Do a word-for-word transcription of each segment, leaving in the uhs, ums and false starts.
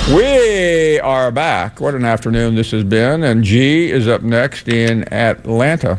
We are back. What an afternoon this has been. And G is up next in Atlanta.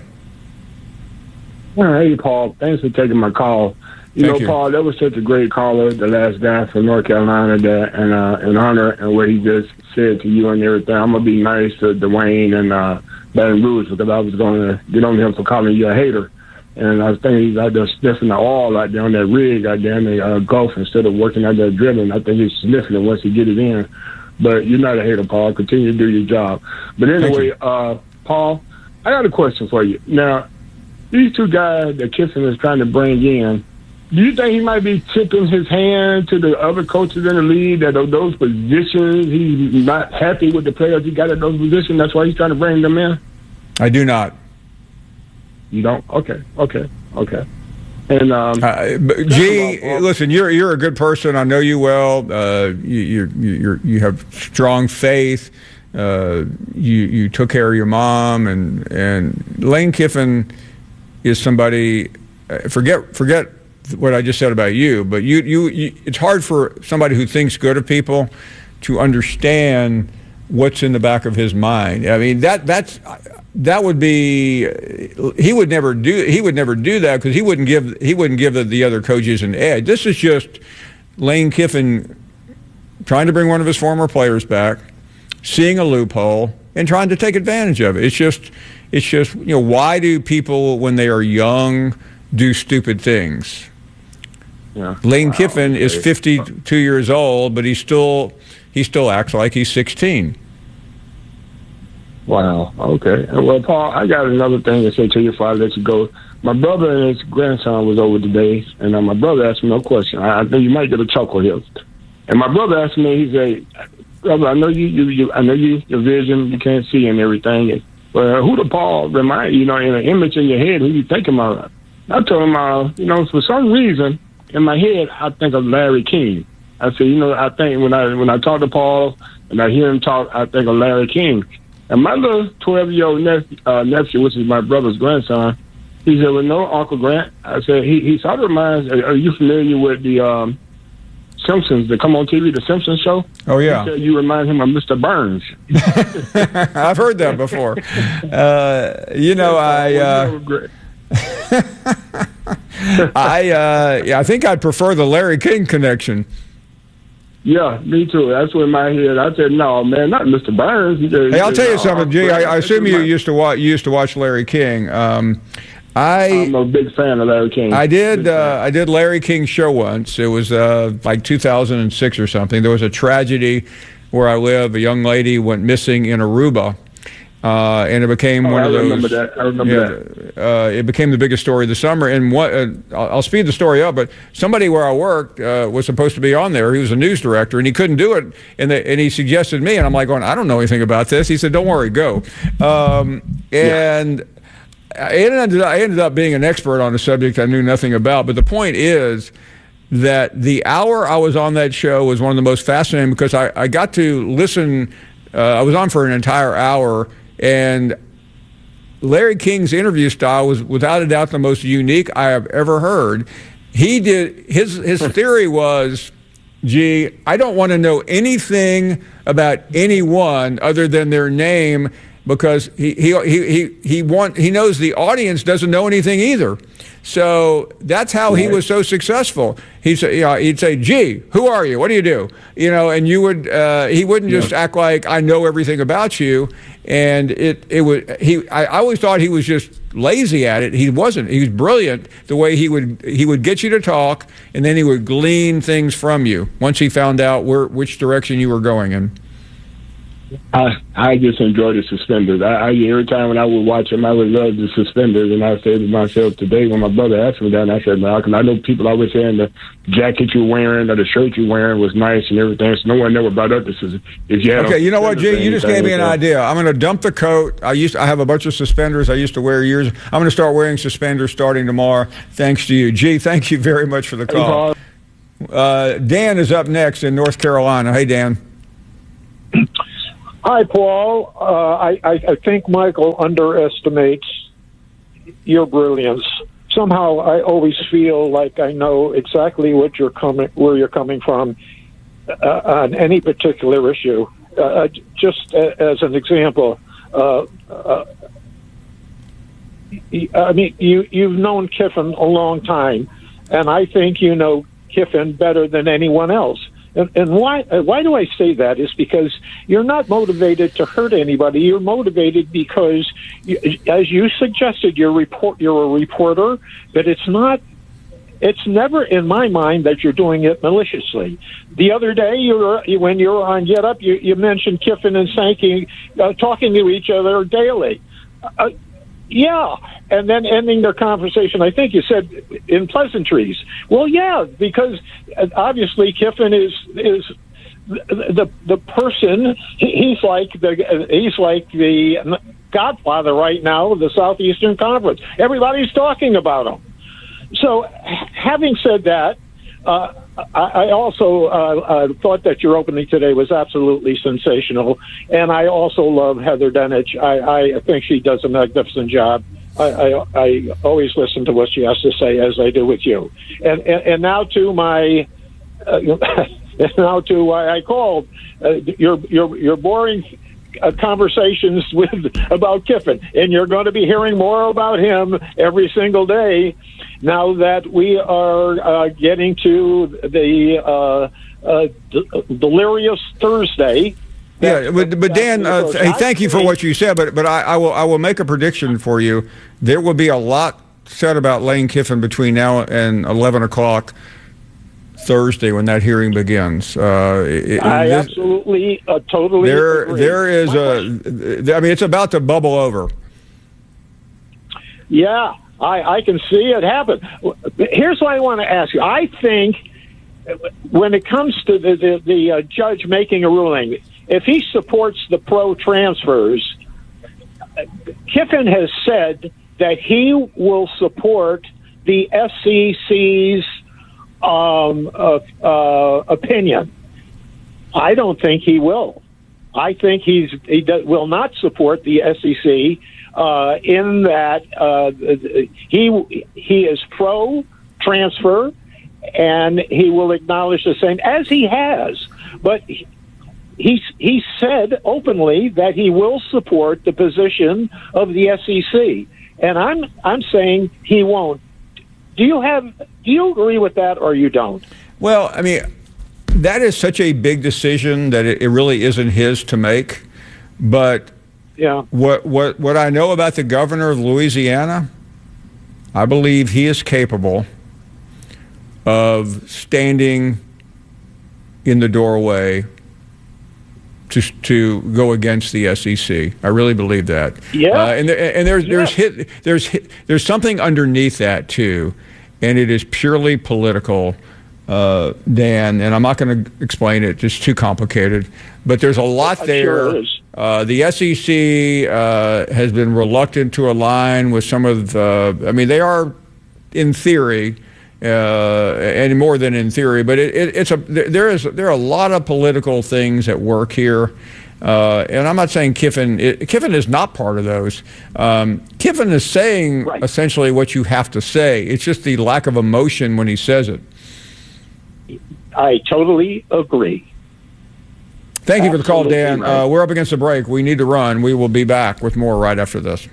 Hey, Paul. Thanks for taking my call. You Thank know, you. Paul, that was such a great caller, the last guy from North Carolina, there, and uh, in honor and what he just said to you and everything. I'm going to be nice to Dwayne and uh, Baton Rouge because I was going to get on him for calling you a hater. And I was thinking he's out there sniffing the oil out there on that rig out there in the uh, Gulf instead of working out there drilling. I think he's sniffing it once he get it in. But you're not a hater, Paul. Continue to do your job. But anyway, uh, Paul, I got a question for you. Now, these two guys that Kiffin is trying to bring in, do you think he might be tipping his hand to the other coaches in the league that of those positions, he's not happy with the players he got at those positions? That's why he's trying to bring them in? I do not. You don't? Okay, okay, okay. And um, uh, G, listen, you're you're a good person. I know you well. Uh, you you you you have strong faith. Uh, you you took care of your mom, and and Lane Kiffin is somebody. Uh, forget forget what I just said about you, but you, you you it's hard for somebody who thinks good of people to understand what's in the back of his mind. I mean, that that's that would be he would never do he would never do that because he wouldn't give he wouldn't give the, the other coaches an edge. This is just Lane Kiffin trying to bring one of his former players back, seeing a loophole and trying to take advantage of it. It's just it's just you know, why do people when they are young do stupid things? Yeah. Lane Wow. Kiffin is fifty-two years old, but he still he still acts like he's sixteen. Wow. Okay. Well, Paul, I got another thing to say to you before I let you go. My brother and his grandson was over today, and uh, my brother asked me no question. I, I think you might get a chuckle here. And my brother asked me, he said, "Brother, I know you, you, you I know you, your vision, you can't see and everything. And, well, who the Paul remind you know, in an image in your head, who you thinking about?" I told him, uh, you know, for some reason in my head, I think of Larry King. I said, you know, I think when I when I talk to Paul and I hear him talk, I think of Larry King. And my little twelve-year-old nephew, uh, nephew, which is my brother's grandson, he said, "Well, no, Uncle Grant." I said, he, he sort of reminds, are, are you familiar with the um, Simpsons, that come on T V, the Simpsons show? Oh, yeah. He said, you remind him of Mister Burns. I've heard that before. Uh, you know, I... Uh, I uh, yeah, I think I'd prefer the Larry King connection. Yeah, me too. That's what in my head. I said, "No, man, not Mister Burns." He said, Hey, I'll he tell said, you something, G. I, I assume you used to watch. You used to watch Larry King. Um, I I'm a big fan of Larry King. I did. Uh, I did Larry King's show once. It was uh, like two thousand six or something. There was a tragedy where I live. A young lady went missing in Aruba. Uh, and it became oh, one I of those. Remember that. I remember yeah, that. Uh, it became the biggest story of the summer. And what uh, I'll, I'll speed the story up. But somebody where I worked uh, was supposed to be on there. He was a news director, and he couldn't do it. And, they, and he suggested me, and I'm like, going, I don't know anything about this. He said, "Don't worry, go." Um, and yeah. I ended up, I ended up being an expert on a subject I knew nothing about. But the point is that the hour I was on that show was one of the most fascinating because I, I got to listen. Uh, I was on for an entire hour. And Larry King's interview style was without a doubt the most unique I have ever heard. He did his his theory was, gee, I don't want to know anything about anyone other than their name because he he he he he want he knows the audience doesn't know anything either. So that's how he was so successful. He'd say, you know, he'd say, "Gee, who are you? What do you do?" You know, and you would uh, he wouldn't just act like I know everything about you. And it it would he I, I always thought he was just lazy at it. He wasn't. He was brilliant the way he would he would get you to talk, and then he would glean things from you once he found out where which direction you were going in. I I just enjoy the suspenders. I, I every time when I would watch him, I would love the suspenders. And I said to myself today when my brother asked me that, and I said, "Man, I know people always saying the jacket you're wearing or the shirt you're wearing was nice and everything." So no one never brought up this. Is if you had okay, you know what, Jay? You just gave me an that. idea. I'm going to dump the coat. I used to, I have a bunch of suspenders I used to wear years. I'm going to start wearing suspenders starting tomorrow. Thanks to you, G. Thank you very much for the call. Uh, Dan is up next in North Carolina. Hey, Dan. Hi, Paul. Uh, I, I, I think Michael underestimates your brilliance. Somehow, I always feel like I know exactly what you're coming, where you're coming from, uh, on any particular issue. Uh, just a, as an example, uh, uh, I mean, you, you've known Kiffin a long time, and I think you know Kiffin better than anyone else. And, and why why do I say that? Is because you're not motivated to hurt anybody. You're motivated because, you, as you suggested, you're report you're a reporter, but it's not. It's never in my mind that you're doing it maliciously. The other day, you were, when you were on Get Up, you, you mentioned Kiffin and Sankey uh, talking to each other daily. Uh, yeah, and then ending their conversation, I think you said, in pleasantries. Well, yeah, because obviously Kiffin is is the the person. He's like the he's like the godfather right now of the Southeastern Conference. Everybody's talking about him. So, having said that, uh, I, I also uh, uh, thought that your opening today was absolutely sensational, and I also love Heather Dinich. I, I think she does a magnificent job. I, I, I always listen to what she has to say, as I do with you. And and, and now to my, uh, now to why I called uh, your your your boring uh, conversations with about Kiffin, and you're going to be hearing more about him every single day. Now that we are uh, getting to the uh, uh, d- delirious Thursday. Yeah, but, but Dan, uh, hey, thank you for what you said, but but I, I will I will make a prediction for you. There will be a lot said about Lane Kiffin between now and eleven o'clock Thursday when that hearing begins. Uh, it, I this, absolutely, uh, totally there, agree. There is a, I mean, it's about to bubble over. Yeah. I, I can see it happen. Here's what I want to ask you. I think when it comes to the, the, the uh, judge making a ruling, if he supports the pro-transfers, Kiffin has said that he will support the S E C's um, uh, uh, opinion. I don't think he will. I think he's he do, will not support the S E C. Uh, in that uh, he he is pro transfer, and he will acknowledge the same as he has. But he he said openly that he will support the position of the S E C, and I'm I'm saying he won't. Do you have do you agree with that, or you don't? Well, I mean, that is such a big decision that it, it really isn't his to make, but. Yeah. What what what I know about the governor of Louisiana, I believe he is capable of standing in the doorway to to go against the S E C. I really believe that. Yeah. Uh, and there, and there's yeah. there's hit, there's hit, there's something underneath that too, and it is purely political. Uh, Dan, and I'm not going to explain it; it's too complicated. But there's a lot there. Sure is. Uh, the S E C uh, has been reluctant to align with some of the. I mean, they are, in theory, uh, and more than in theory, but it, it, it's a there is there are a lot of political things at work here. Uh, and I'm not saying Kiffin. It, Kiffin is not part of those. Um, Kiffin is saying right. essentially what you have to say. It's just the lack of emotion when he says it. I totally agree. Thank you for the call, Absolutely Dan. right. Uh, we're up against the break. We need to run. We will be back with more right after this.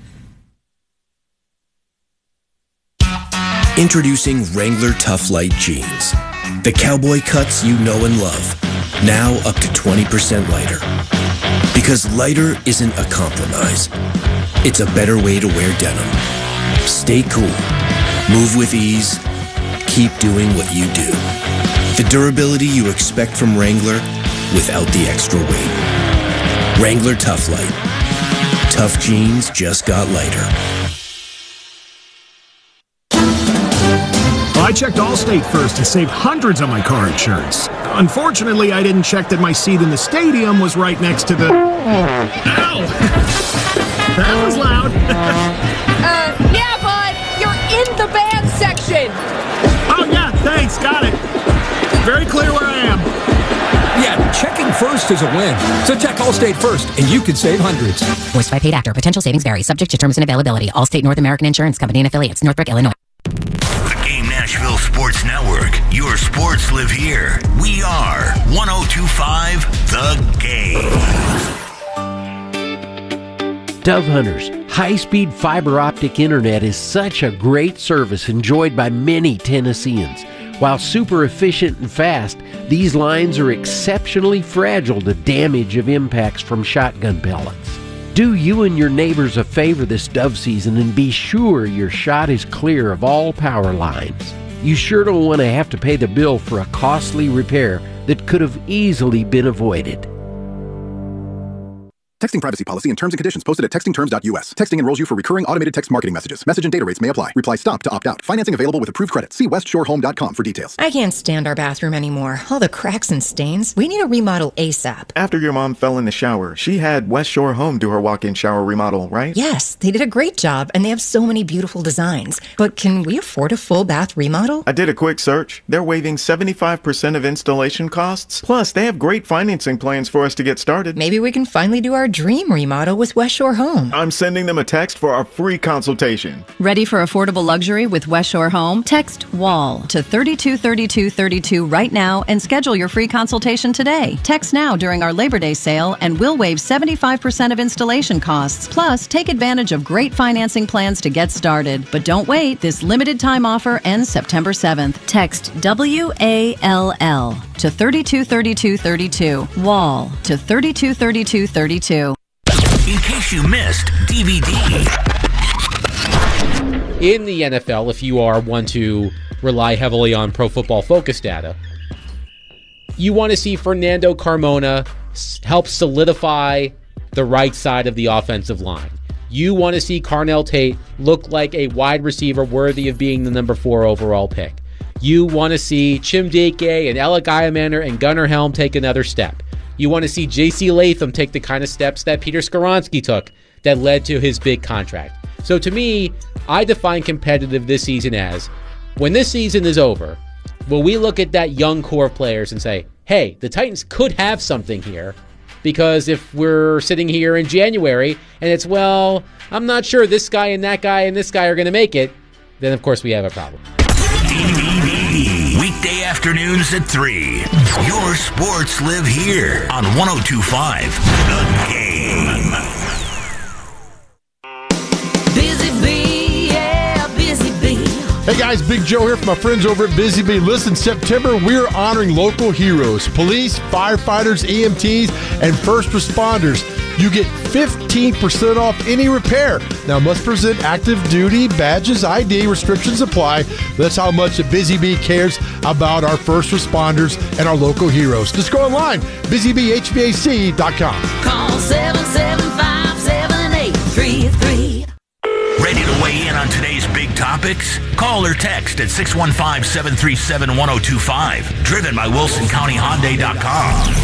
Introducing Wrangler Tough Light Jeans. The cowboy cuts you know and love. Now up to twenty percent lighter. Because lighter isn't a compromise. It's a better way to wear denim. Stay cool. Move with ease. Keep doing what you do. The durability you expect from Wrangler without the extra weight. Wrangler Tough Light. Tough jeans just got lighter. Well, I checked Allstate first and saved hundreds on my car insurance. Unfortunately, I didn't check that my seat in the stadium was right next to the... Ow! That was loud. uh, yeah, bud, you're in the band section. Oh, yeah, thanks, got it. Very clear where I am. Yeah, checking first is a win. So check Allstate first, and you could save hundreds. Voiced by paid actor. Potential savings vary. Subject to terms and availability. Allstate North American Insurance Company and affiliates. Northbrook, Illinois. The Game Nashville Sports Network. Your sports live here. We are one oh two point five The Game. Dove Hunters, high-speed fiber optic internet is such a great service enjoyed by many Tennesseans. While super efficient and fast, these lines are exceptionally fragile to damage of impacts from shotgun pellets. Do you and your neighbors a favor this dove season and be sure your shot is clear of all power lines. You sure don't want to have to pay the bill for a costly repair that could have easily been avoided. Texting privacy policy and terms and conditions posted at texting terms dot U S. Texting enrolls you for recurring automated text marketing messages. Message and data rates may apply. Reply STOP to opt out. Financing available with approved credit. See west shore home dot com for details. I can't stand our bathroom anymore. All the cracks and stains. We need a remodel ASAP. After your mom fell in the shower, she had West Shore Home do her walk-in shower remodel, right? Yes, they did a great job, and they have so many beautiful designs. But can we afford a full bath remodel? I did a quick search. They're waiving seventy-five percent of installation costs. Plus, they have great financing plans for us to get started. Maybe we can finally do our dream remodel with West Shore Home. I'm sending them a text for our free consultation. Ready for affordable luxury with West Shore Home? Text WALL to thirty-two thirty-two thirty-two right now and schedule your free consultation today. Text now during our Labor Day sale and we'll waive seventy-five percent of installation costs. Plus, take advantage of great financing plans to get started. But don't wait. This limited time offer ends September seventh. Text W A L L to thirty-two thirty-two thirty-two. WALL to thirty-two thirty-two thirty-two. In case you missed D V D. In the N F L, if you are one to rely heavily on Pro Football Focus data, you want to see Fernando Carmona help solidify the right side of the offensive line. You want to see Carnell Tate look like a wide receiver worthy of being the number four overall pick. You want to see Chimdike and Alec Iamander and Gunnar Helm take another step. You want to see J C Latham take the kind of steps that Peter Skoronski took that led to his big contract. So to me, I define competitive this season as, when this season is over, will we look at that young core of players and say, hey, the Titans could have something here? Because if we're sitting here in January and it's, well, I'm not sure this guy and that guy and this guy are going to make it, then of course we have a problem. D V D. Weekday afternoons at three. Your sports live here on one oh two point five The Game. Busy Bee, yeah, Busy Bee. Hey guys, Big Joe here from my friends over at Busy Bee. Listen, September, we're honoring local heroes, police, firefighters, E M Ts, and first responders. You get fifteen percent off any repair. Now, must present active duty badges, I D, restrictions apply. That's how much the Busy Bee cares about our first responders and our local heroes. Just go online, busy bee h v a c dot com. Call seven seven five, seven eight three three. Ready to weigh in on today's big topics? Call or text at six one five, seven three seven, one oh two five. Driven by Wilson County Hyundai dot com.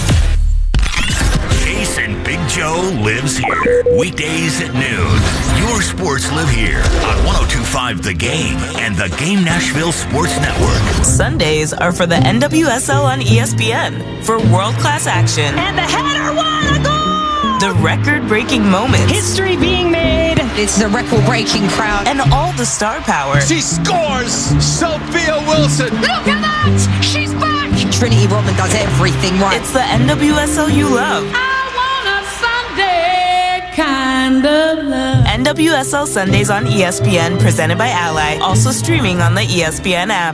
Jason Big Joe lives here. Weekdays at noon. Your sports live here on one oh two point five The Game and the Game Nashville Sports Network. Sundays are for the N W S L on E S P N for world-class action. And the header won a goal! The record-breaking moments. History being made. It's the record-breaking crowd. And all the star power. She scores! Sophia Wilson! Look at that! She's back! Trinity Rodman does everything right. It's the N W S L you love. Kind of love. N W S L Sundays on E S P N, presented by Ally. Also streaming on the E S P N app.